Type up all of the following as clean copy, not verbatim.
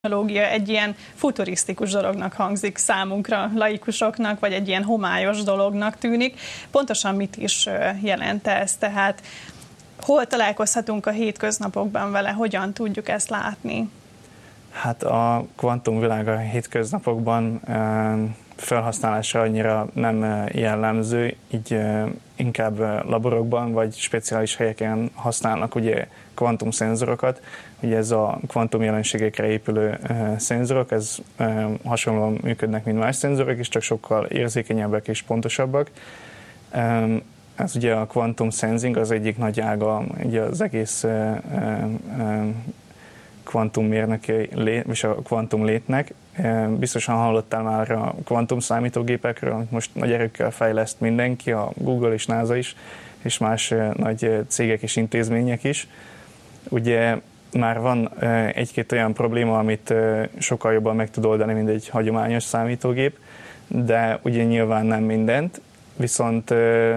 Technológia egy ilyen futurisztikus dolognak hangzik számunkra, laikusoknak, vagy egy ilyen homályos dolognak tűnik. Pontosan mit is jelent ez? Tehát hol találkozhatunk a hétköznapokban vele, hogyan tudjuk ezt látni? Hát a kvantumvilág a hétköznapokban felhasználásra annyira nem jellemző, így inkább laborokban vagy speciális helyeken használnak ugye kvantumszenzorokat. Ugye ez a kvantum jelenségekre épülő szenzorok, ez hasonlóan működnek, mint más szenzorok is, csak sokkal érzékenyebbek és pontosabbak. Ez ugye a quantum sensing az egyik nagy ága ugye az egész kvantummérnöki és a kvantum létnek. Biztosan hallottál már a kvantum számítógépekről, amit most nagy erőkkel fejleszt mindenki, a Google és NASA is, és más nagy cégek és intézmények is. Ugye már van egy-két olyan probléma, amit sokkal jobban meg tud oldani, mint egy hagyományos számítógép, de ugye nyilván nem mindent, viszont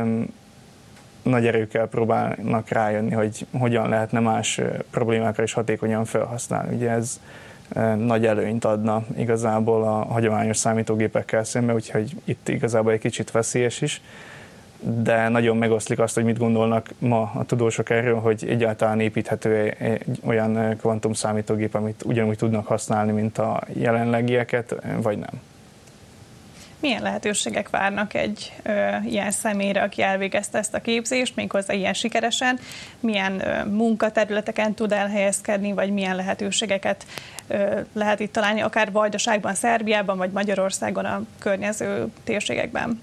nagy erőkkel próbálnak rájönni, hogy hogyan lehetne más problémákra is hatékonyan felhasználni. Ugye ez nagy előnyt adna igazából a hagyományos számítógépekkel szemben, úgyhogy itt igazából egy kicsit veszélyes is, de nagyon megoszlik azt, hogy mit gondolnak ma a tudósok erről, hogy egyáltalán építhető egy olyan kvantum számítógép, amit ugyanúgy tudnak használni, mint a jelenlegieket, vagy nem. Milyen lehetőségek várnak egy ilyen személyre, aki elvégezte ezt a képzést, méghozzá ilyen sikeresen? Milyen munkaterületeken tud elhelyezkedni, vagy milyen lehetőségeket lehet itt találni, akár Vajdaságban, Szerbiában, vagy Magyarországon, a környező térségekben?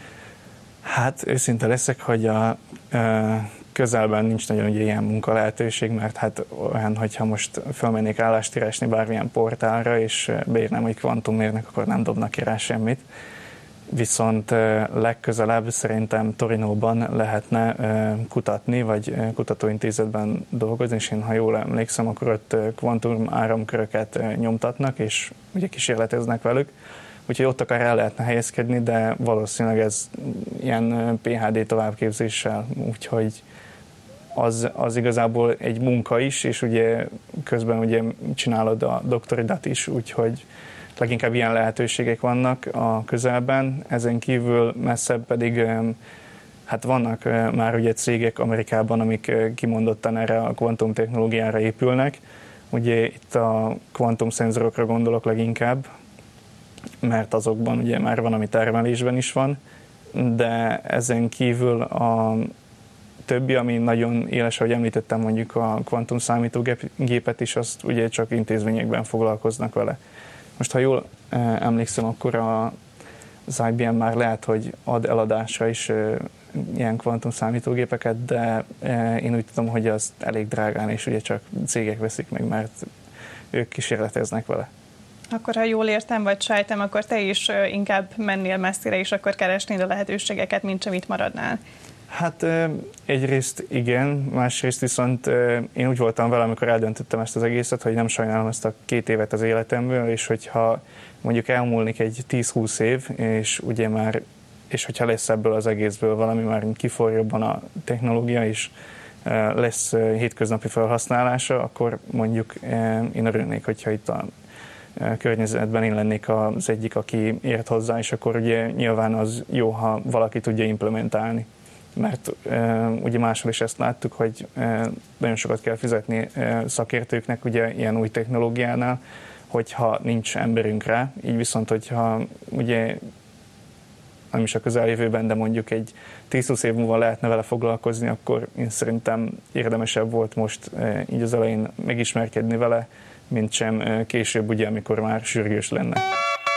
Hát őszinte leszek, hogy a közelben nincs nagyon ugye ilyen munka lehetőség, mert hát olyan, hogyha most felmennék állást keresni bármilyen portálra, és beírnám, hogy kvantummérnök, akkor nem dobnak ki rá semmit. Viszont legközelebb szerintem Torinóban lehetne kutatni, vagy kutatóintézetben dolgozni, és én, ha jól emlékszem, akkor ott kvantum áramköröket nyomtatnak, és ugye kísérleteznek velük. Úgyhogy ott akár el lehetne helyezkedni, de valószínűleg ez ilyen PhD továbbképzéssel, úgyhogy az igazából egy munka is, és ugye közben ugye csinálod a doktoridat is, úgyhogy leginkább ilyen lehetőségek vannak a közelben. Ezen kívül messzebb pedig hát vannak már ugye cégek Amerikában, amik kimondottan erre a kvantum technológiára épülnek. Ugye itt a kvantumszenzorokra gondolok leginkább, mert azokban ugye már van, ami termelésben is van, de ezen kívül a többi, ami nagyon éles, ahogy említettem, mondjuk a kvantum számítógépet is, azt ugye csak intézményekben foglalkoznak vele. Most, ha jól emlékszem, akkor az IBM már lehet, hogy ad eladásra is ilyen kvantum számítógépeket, de én úgy tudom, hogy az elég drágán, és ugye csak cégek veszik meg, mert ők kísérleteznek vele. Akkor, ha jól értem, vagy sejtem, akkor te is inkább mennél messzire, és akkor keresnéd a lehetőségeket, mint sem itt maradnál. Hát egyrészt igen, másrészt viszont én úgy voltam vele, amikor eldöntöttem ezt az egészet, hogy nem sajnálom ezt a 2 évet az életemből, és hogyha mondjuk elmúlnik egy 10-20 év, és ugye már, és hogyha lesz ebből az egészből valami, már kiforjobban a technológia is, lesz hétköznapi felhasználása, akkor mondjuk én örülnék, hogyha itt a környezetben én lennék az egyik, aki ért hozzá, és akkor ugye nyilván az jó, ha valaki tudja implementálni. Mert ugye máshol is ezt láttuk, hogy nagyon sokat kell fizetni szakértőknek ugye ilyen új technológiánál, hogyha nincs emberünk rá, így viszont, hogyha ugye nem is a közeljövőben, de mondjuk egy 10-20 év múlva lehetne vele foglalkozni, akkor én szerintem érdemesebb volt most így az elején megismerkedni vele, mint sem később, ugye, amikor már sürgős lenne.